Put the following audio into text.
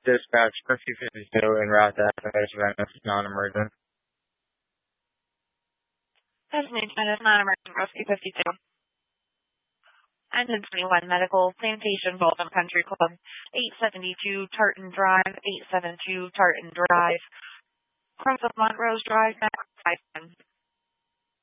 Dispatch Rescue 52 en route to FMH Venice, non-emergent. FMH Venice, non-emergent, Rescue 52. Engine 21 Medical, Plantation Bolton Country Club, 872 Tartan Drive, 872 Tartan Drive, Cross of Montrose Drive, 510.